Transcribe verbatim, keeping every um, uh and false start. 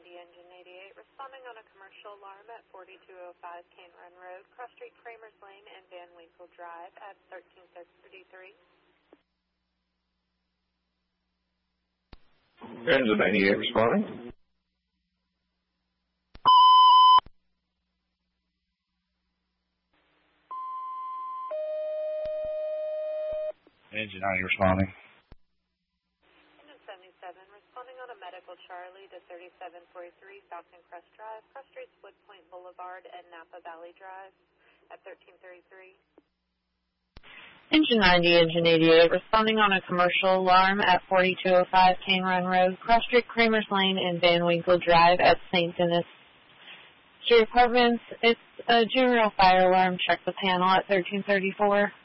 ninety, engine eighty-eight, responding on a commercial alarm at forty-two oh five Cane Run Road, Cross Street, Kramers Lane, and Van Winkle Drive at thirteen thirty-three. Engine eighty-eight responding. Engine ninety responding. Engine seventy-seven, responding on a medical Charlie to thirty-seven forty-three Falcon Crest Drive, Cross Street, Wood Point Boulevard, and Napa Valley Drive at thirteen thirty-three. Engine ninety, engine eighty-eight, responding on a commercial alarm at forty-two oh five Cane Run Road, Cross Street, Kramers Lane, and Van Winkle Drive at Saint Denis Street Apartments. It's a general fire alarm. Check the panel at thirteen thirty-four.